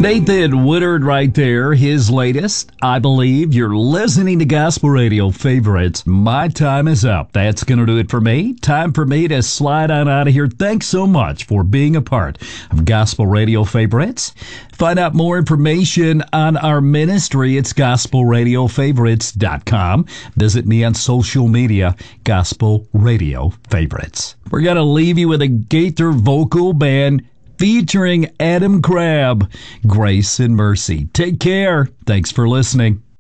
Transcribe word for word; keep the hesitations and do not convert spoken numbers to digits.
Nathan Woodard right there, his latest. I believe you're listening to Gospel Radio Favorites. My time is up. That's going to do it for me. Time for me to slide on out of here. Thanks so much for being a part of Gospel Radio Favorites. Find out more information on our ministry. It's gospel radio favorites dot com. Visit me on social media, Gospel Radio Favorites. We're going to leave you with a Gaither vocal band featuring Adam Crabb. Grace and Mercy. Take care. Thanks for listening.